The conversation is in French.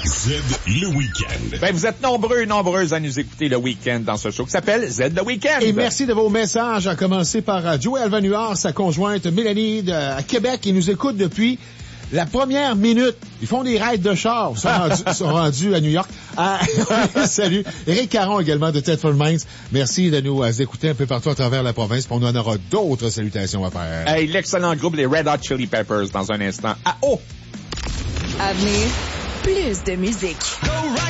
Z le Week-end. Ben, vous êtes nombreuses à nous écouter le week-end dans ce show qui s'appelle Z le Week-end. Et merci de vos messages, à commencer par Joey Alvanuard, sa conjointe Mélanie à Québec, qui nous écoute depuis la première minute. Ils font des raids de char. Ils sont rendus à New York. Salut. Éric Caron également de Thetford Mines. Merci de nous écouter un peu partout à travers la province. On en aura d'autres salutations à faire. Hey, l'excellent groupe, les Red Hot Chili Peppers, dans un instant. Ah, oh! À venir, plus de musique.